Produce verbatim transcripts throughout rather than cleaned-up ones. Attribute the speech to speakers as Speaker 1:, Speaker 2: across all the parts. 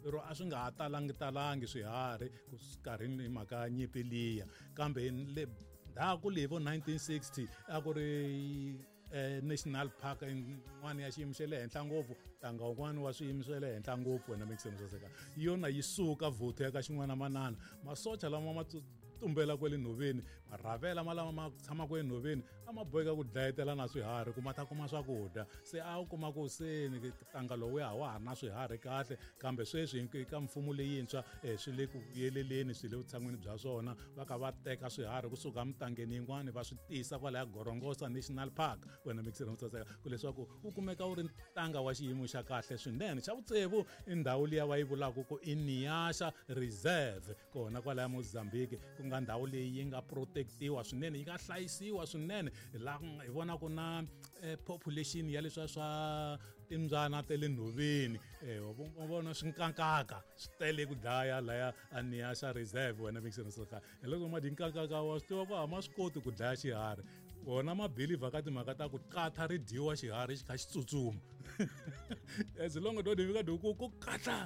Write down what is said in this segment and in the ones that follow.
Speaker 1: lero a swi nga ha talangi talangi swiharhi ku karhi mhaka nyimpi liya kambe le ndhaku leyi vo nineteen sixty a ku ri eh, national park yin'wana ya xiyimo xa le henhla ngopfu ntanga wun'wana wa swiyimo swa le henhla ngopfu wena mikiseni saseka yona yi suka vhuthu eka xin'wana manana masocha lama ma tumbela kwele nhoveni marhavela malama ma tshamaka enhoveni a ma boheka ku dlayetela na swiharhi ku ma ta kuma swakudya se a wu kuma ku se ntanga lowuya wa ha ri na swiharhi kahle kambe sweswi ka mfumo leyintshwa um swi le ku vuyeleleni swi le vutshan'wini bya swona va ka va teka swiharhi kusuka mitangeni yin'wana va swi tisa kwalaya gorongosa national park wena mikiseni mutsaseka ku leswaku u kumeka wu ri ntanga wa xiyimo xa kahle swinene xa vutsevu i ndhawu liya va yi vulaka ku i Niassa reserve kona kwalaya Mozambique ku nga ndhawu leyi yi nga protectiwa swinene yi nga hlayisiwa swinene laha hi vona ku na eh, population ya leswa swa timbyana ta le nhoveni eh u vona swi nkankaka swi tele ku dlaya laya a Niassa reserve wena mikiseni soka hi loko ma dinkankaka wa swi tiva ku hama swi koti ku dlaya xiharhi vona mabelieve ka timhaka ta ku katla ri dyiwa xiharhi xi kha xi tsutsuma as long do fika do ku katla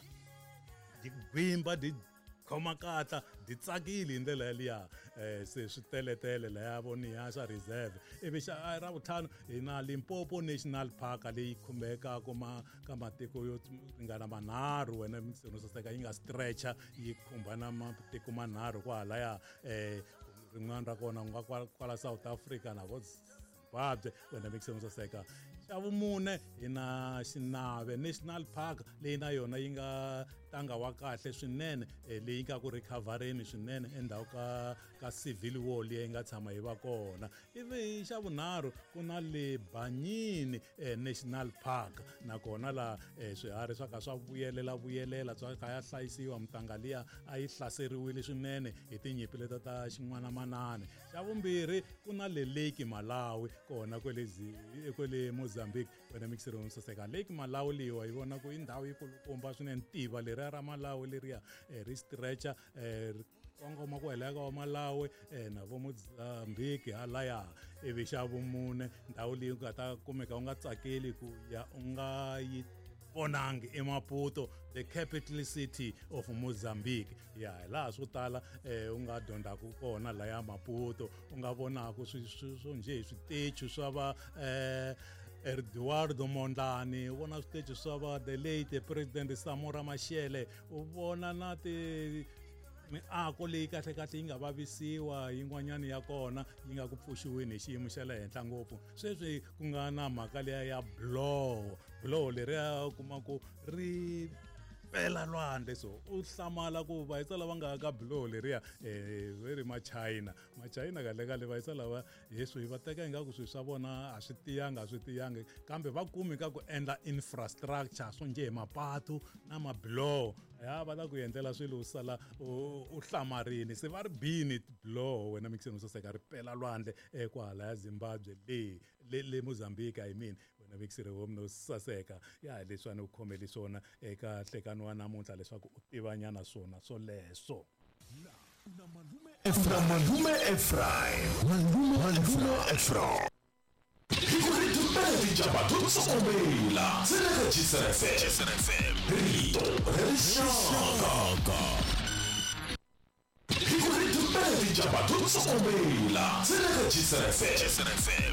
Speaker 1: di gwimba di khoma katla di tsakile hi ndlela liya eh se swi teletele la ya vo Niassa reserve ivi xa ra vutlhanu hi na Limpopo national park leyi khumbeka kuma ka matiko yo ringana manharhu wena mikiseni saseka yi nga stretcha yi khumbana matiko manharhu kwalaya eh rin'wana ra kona nga kwala South Africa na vo Zimbabwe wena mikiseni saseka xa vumune hi na Xinave national park leyi na yona yi nga tanga wa kahle swinene leyi nga ku recovereni swinene endhawu ka ka civil war leyi nga tshama yi va kona ivi xa vunharhu ku na le Banyini eh, national park nakona la eh, swiharhi swa ka swa vuyelela vuyelela swa ka ya hlayisiwa mtanga liya a yi hlaseriwile swinene hi tinyimpi leta ta xin'wana manane xa vumbirhi ku na le Lake Malawi kona kwele kwele Mozambique wena mikiseni saseka Lake Malawi liwa yi vona ku i ndhawu yi kulukumba swinene tiva leri ra Malawi leriya eh, ri stretcha eh, kongoma ku heleka wa Malawi eh, na vo Mozambique halaya ivi xa vumune ndhawu leyi nga ta kumeka u nga tsakeli ku ya u nga yi vonangi eMaputo the capital city of Mozambique ya laha swo tala eh u nga dyondzaka kona la ya Maputo u nga vonaka swo nje switechu swa va eh Eduardo Mondlane u vona switechu swa va the late president Samora Machel u vona na ti miako leyi kahle kahle yi nga vavisiwa yin'wanyana ya kona yi nga ku pfuxiwini hi xiyimo xa le henhla ngopfu sweswi ku nga na mhaka leya ya blow blow leriya kuma ku ri pela lwandle so u hlamala ku va yisa lava nga ka blow leriya eh very ma China ma China kahle kahle va yisa lava yeswi va teka ingaku swi swa vona a swi tiyanga a swi tiyanga kambe va kumi ka ku endla infrastructure swo nje mapatu na ma blow ya va ta ku endlela swilo sala u hlamarini se va ri bini blow wena mikiseni saseka ri pela lwandle eh kwala ya Zimbabwe le le Mozambique I mean wena mikiseni wo mno saseka ya leswana u khomeli swona eka hlekano wa namuntlha leswaku u tivanyana swona swo leso
Speaker 2: na malume Malume Ephraim Malume Malume Ephraim Ikuritumeli jabato sokomela Sele Jisere F M Rito Rishaka Ikuritumeli jabato sokomela Sele Jisere F M